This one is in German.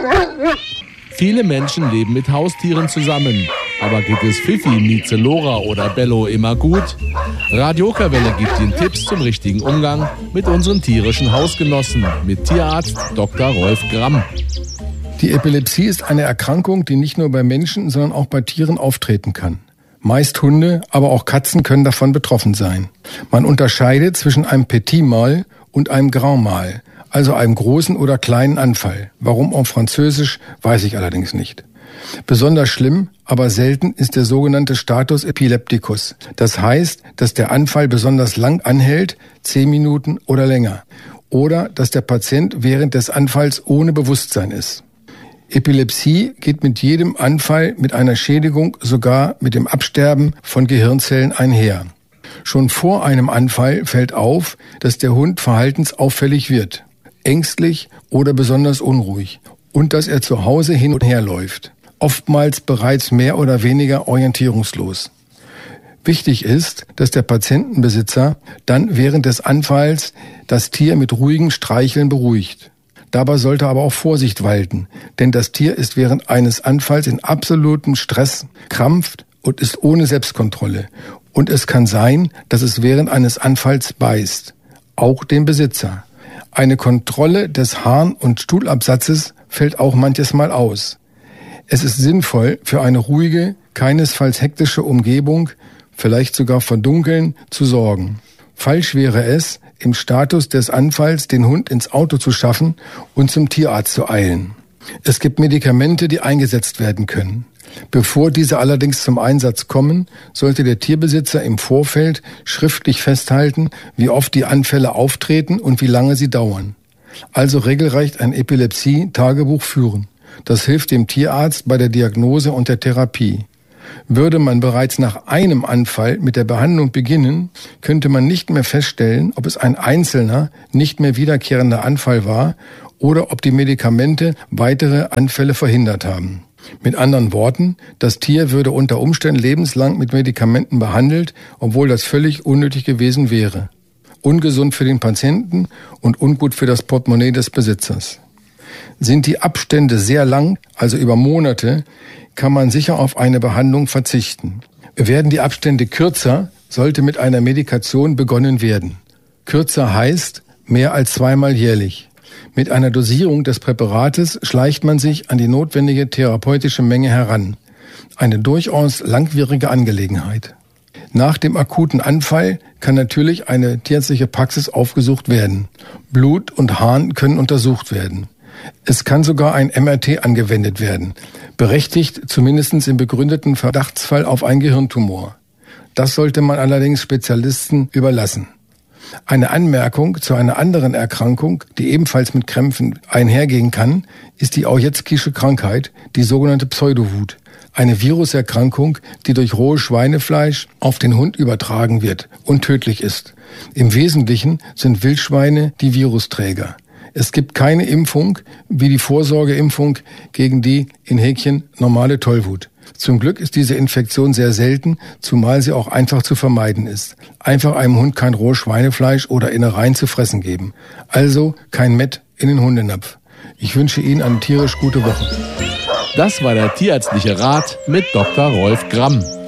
Viele Menschen leben mit Haustieren zusammen. Aber geht es Fifi, Mieze, Lora oder Bello immer gut? Radio Okerwelle gibt Ihnen Tipps zum richtigen Umgang mit unseren tierischen Hausgenossen mit Tierarzt Dr. Rolf Gramm. Die Epilepsie ist eine Erkrankung, die nicht nur bei Menschen, sondern auch bei Tieren auftreten kann. Meist Hunde, aber auch Katzen können davon betroffen sein. Man unterscheidet zwischen einem Petit Mal und einem Grand Mal, also einem großen oder kleinen Anfall. Warum auf Französisch, weiß ich allerdings nicht. Besonders schlimm, aber selten ist der sogenannte Status epilepticus. Das heißt, dass der Anfall besonders lang anhält, 10 Minuten oder länger. Oder dass der Patient während des Anfalls ohne Bewusstsein ist. Epilepsie geht mit jedem Anfall, mit einer Schädigung, sogar mit dem Absterben von Gehirnzellen einher. Schon vor einem Anfall fällt auf, dass der Hund verhaltensauffällig wird, ängstlich oder besonders unruhig und dass er zu Hause hin und her läuft, oftmals bereits mehr oder weniger orientierungslos. Wichtig ist, dass der Patientenbesitzer dann während des Anfalls das Tier mit ruhigem Streicheln beruhigt. Dabei sollte aber auch Vorsicht walten, denn das Tier ist während eines Anfalls in absolutem Stress, krampft und ist ohne Selbstkontrolle. Und es kann sein, dass es während eines Anfalls beißt, auch den Besitzer. Eine Kontrolle des Harn- und Stuhlabsatzes fällt auch manches Mal aus. Es ist sinnvoll, für eine ruhige, keinesfalls hektische Umgebung, vielleicht sogar verdunkeln, zu sorgen. Falsch wäre es, im Status des Anfalls den Hund ins Auto zu schaffen und zum Tierarzt zu eilen. Es gibt Medikamente, die eingesetzt werden können. Bevor diese allerdings zum Einsatz kommen, sollte der Tierbesitzer im Vorfeld schriftlich festhalten, wie oft die Anfälle auftreten und wie lange sie dauern. Also regelrecht ein Epilepsie-Tagebuch führen. Das hilft dem Tierarzt bei der Diagnose und der Therapie. Würde man bereits nach einem Anfall mit der Behandlung beginnen, könnte man nicht mehr feststellen, ob es ein einzelner, nicht mehr wiederkehrender Anfall war oder ob die Medikamente weitere Anfälle verhindert haben. Mit anderen Worten, das Tier würde unter Umständen lebenslang mit Medikamenten behandelt, obwohl das völlig unnötig gewesen wäre. Ungesund für den Patienten und ungut für das Portemonnaie des Besitzers. Sind die Abstände sehr lang, also über Monate, kann man sicher auf eine Behandlung verzichten. Werden die Abstände kürzer, sollte mit einer Medikation begonnen werden. Kürzer heißt mehr als 2-mal jährlich. Mit einer Dosierung des Präparates schleicht man sich an die notwendige therapeutische Menge heran. Eine durchaus langwierige Angelegenheit. Nach dem akuten Anfall kann natürlich eine tierärztliche Praxis aufgesucht werden. Blut und Harn können untersucht werden. Es kann sogar ein MRT angewendet werden, berechtigt zumindest im begründeten Verdachtsfall auf einen Gehirntumor. Das sollte man allerdings Spezialisten überlassen. Eine Anmerkung zu einer anderen Erkrankung, die ebenfalls mit Krämpfen einhergehen kann, ist die Aujetskische Krankheit, die sogenannte Pseudowut. Eine Viruserkrankung, die durch rohes Schweinefleisch auf den Hund übertragen wird und tödlich ist. Im Wesentlichen sind Wildschweine die Virusträger. Es gibt keine Impfung wie die Vorsorgeimpfung gegen die, in Häkchen, normale Tollwut. Zum Glück ist diese Infektion sehr selten, zumal sie auch einfach zu vermeiden ist. Einfach einem Hund kein rohes Schweinefleisch oder Innereien zu fressen geben. Also kein Mett in den Hundenapf. Ich wünsche Ihnen eine tierisch gute Woche. Das war der tierärztliche Rat mit Dr. Rolf Gramm.